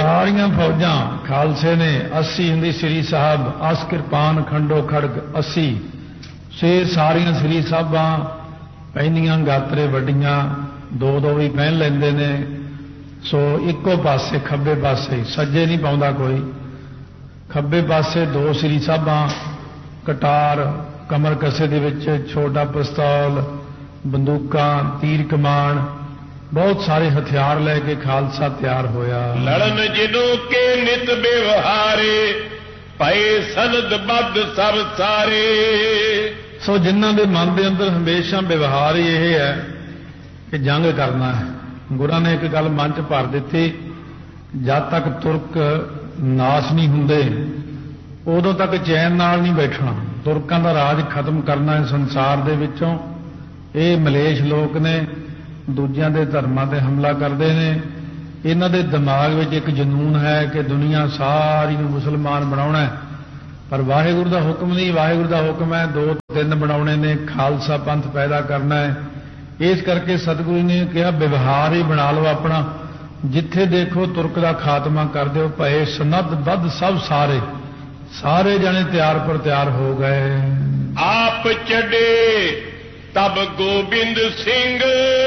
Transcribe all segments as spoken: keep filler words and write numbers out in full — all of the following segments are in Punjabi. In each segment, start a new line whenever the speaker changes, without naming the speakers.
ਸਾਰੀਆਂ ਫੌਜਾਂ ਖਾਲਸੇ ਨੇ अस्सी ਹੁੰਦੀ ਸ੍ਰੀ ਸਾਹਿਬ ਅਸ ਕਿਰਪਾਨ ਖੰਡੋ ਖੜਗ अस्सी ਛੇ ਸਾਰੀਆਂ ਸ੍ਰੀ ਸਾਹਿਬਾਂ ਪਹਿਨੀਆਂ ਗਾਤਰੇ ਵੱਡੀਆਂ ਦੋ ਦੋ ਵੀ ਪਹਿਨ ਲੈਂਦੇ ਨੇ। ਸੋ ਇੱਕੋ ਪਾਸੇ ਖੱਬੇ ਪਾਸੇ ਸੱਜੇ ਨਹੀਂ ਪਾਉਂਦਾ ਕੋਈ, ਖੱਬੇ ਪਾਸੇ ਦੋ ਸ੍ਰੀ ਸਾਹਿਬਾਂ, ਕਟਾਰ ਕਮਰ ਕਸੇ ਦੇ ਵਿੱਚ ਛੋਟਾ ਪਿਸਤੌਲ, ਬੰਦੂਕਾਂ, ਤੀਰ ਕਮਾਨ, ਬਹੁਤ ਸਾਰੇ ਹਥਿਆਰ ਲੈ ਕੇ ਖਾਲਸਾ ਤਿਆਰ ਹੋਇਆ।
ਲੜਨ ਜਿਦੋਂ ਕੇ ਨਿਤ ਵਿਵਹਾਰੇ ਪਏ ਸਨਦ ਬੱਧ ਸਭ ਸਾਰੇ।
ਸੋ ਜਿਨ੍ਹਾਂ ਦੇ ਮਨ ਦੇ ਅੰਦਰ ਹਮੇਸ਼ਾ ਵਿਵਹਾਰ ਹੀ ਇਹ ਹੈ ਕਿ ਜੰਗ ਕਰਨਾ ਹੈ। ਗੁਰਾਂ ਨੇ ਇੱਕ ਗੱਲ ਮਨ 'ਚ ਭਰ ਦਿੱਤੀ, ਜਦ ਤੱਕ ਤੁਰਕ ਨਾਸ਼ ਨਹੀਂ ਹੁੰਦੇ ਉਦੋਂ ਤੱਕ ਚੈਨ ਨਾਲ ਨਹੀਂ ਬੈਠਣਾ। ਤੁਰਕਾਂ ਦਾ ਰਾਜ ਖਤਮ ਕਰਨਾ ਹੈ ਸੰਸਾਰ ਦੇ ਵਿੱਚੋਂ। ਇਹ ਮਲੇਸ਼ ਲੋਕ ਨੇ, ਦੂਜਿਆਂ ਦੇ ਧਰਮਾਂ ਤੇ ਹਮਲਾ ਕਰਦੇ ਨੇ। ਇਹਨਾਂ ਦੇ ਦਿਮਾਗ ਵਿੱਚ ਇੱਕ ਜਨੂਨ ਹੈ ਕਿ ਦੁਨੀਆ ਸਾਰੀ ਨੂੰ ਮੁਸਲਮਾਨ ਬਣਾਉਣਾ ਹੈ, ਪਰ ਵਾਹਿਗੁਰੂ ਦਾ ਹੁਕਮ ਨਹੀਂ। ਵਾਹਿਗੁਰੂ ਦਾ ਹੁਕਮ ਹੈ ਦੋ ਤਿੰਨ ਬਣਾਉਣੇ ਨੇ, ਖਾਲਸਾ ਪੰਥ ਪੈਦਾ ਕਰਨਾ ਹੈ। ਇਸ ਕਰਕੇ ਸਤਿਗੁਰੂ ਨੇ ਕਿਹਾ ਵਿਵਹਾਰ ਹੀ ਬਣਾ ਲਓ ਆਪਣਾ। ਜਿੱਥੇ ਦੇਖੋ ਤੁਰਕ ਦਾ ਖਾਤਮਾ ਕਰ ਦਿਓ। ਭਏ ਸਨਦ ਬੱਧ ਸਭ ਸਾਰੇ, ਸਾਰੇ ਜਣੇ ਤਿਆਰ ਪਰ ਤਿਆਰ ਹੋ ਗਏ।
ਆਪ ਚੜੇ ਤਬ ਗੋਬਿੰਦ ਸਿੰਘ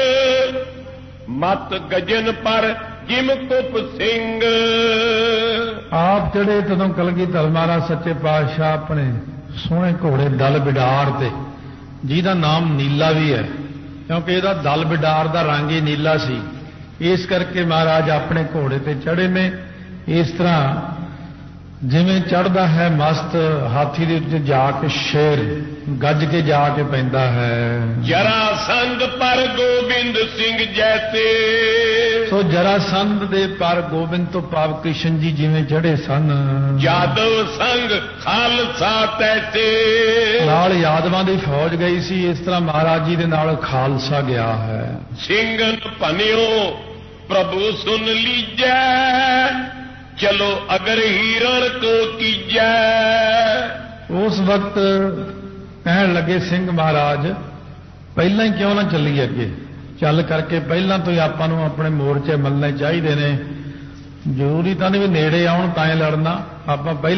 ਮਤ ਗਜਨ ਪਰ ਜਿਮ ਕੁਪ ਸਿੰਘ।
ਆਪ ਚੜੇ ਤਦੋਂ ਕਲਗੀਧਰ ਮਹਾਰਾਜ ਸੱਚੇ ਪਾਤਸ਼ਾਹ ਆਪਣੇ ਸੋਹਣੇ ਘੋੜੇ ਦਲ ਬਿਡਾਰ ਤੇ, ਜਿਹਦਾ ਨਾਮ ਨੀਲਾ ਵੀ ਹੈ ਕਿਉਂਕਿ ਇਹਦਾ ਦਲ ਬਿਡਾਰ ਦਾ ਰੰਗ ਹੀ ਨੀਲਾ ਸੀ। ਇਸ ਕਰਕੇ ਮਹਾਰਾਜ ਆਪਣੇ ਘੋੜੇ ਤੇ ਚੜੇ ਨੇ। ਇਸ ਤਰ੍ਹਾਂ ਜਿਵੇਂ ਚੜ੍ਹਦਾ ਹੈ ਮਸਤ ਹਾਥੀ ਦੇ ਉੱਤੇ ਜਾ ਕੇ ਸ਼ੇਰ, ਗੱਜ ਕੇ ਜਾ ਕੇ ਪੈਂਦਾ ਹੈ।
ਜਰਾਸੰਧ ਪਰ ਗੋਬਿੰਦ ਸਿੰਘ ਜੈਸੇ।
ਸੋ ਜਰਾਸੰਧ ਦੇ ਪਰ ਗੋਬਿੰਦ ਤੋਂ ਭਾਵ ਕ੍ਰਿਸ਼ਨ ਜੀ ਜਿਵੇਂ ਚੜ੍ਹੇ ਸਨ।
ਯਾਦਵ ਸੰਗ ਖਾਲਸਾ ਤੈਸੇ।
ਨਾਲ ਯਾਦਵਾਂ ਦੀ ਫੌਜ ਗਈ ਸੀ, ਇਸ ਤਰ੍ਹਾਂ ਮਹਾਰਾਜ ਜੀ ਦੇ ਨਾਲ ਖਾਲਸਾ ਗਿਆ ਹੈ।
ਸਿੰਘਨ ਭਨਿਓ ਪ੍ਰਭੂ ਸੁਨ ਲੀਜੈ ਚਲੋ ਅਗਰ ਹੀਰਨ ਕੋ ਕੀਜੈ।
ਉਸ ਵਕਤ ਕਹਿਣ ਲੱਗੇ ਸਿੰਘ ਮਹਾਰਾਜ ਪਹਿਲਾਂ ਹੀ ਕਿਉਂ ਨਾ ਚੱਲੀਏ ਅੱਗੇ, ਚੱਲ ਕਰਕੇ ਪਹਿਲਾਂ ਤੋਂ ਹੀ ਆਪਾਂ ਨੂੰ ਆਪਣੇ ਮੋਰਚੇ ਮੱਲਣੇ ਚਾਹੀਦੇ ਨੇ। ਜ਼ਰੂਰੀ ਤਾਂ ਨਹੀਂ ਵੀ ਨੇੜੇ ਆਉਣ ਤਾਂ ਹੀ ਲੜਨਾ, ਆਪਾਂ ਪਹਿਲਾਂ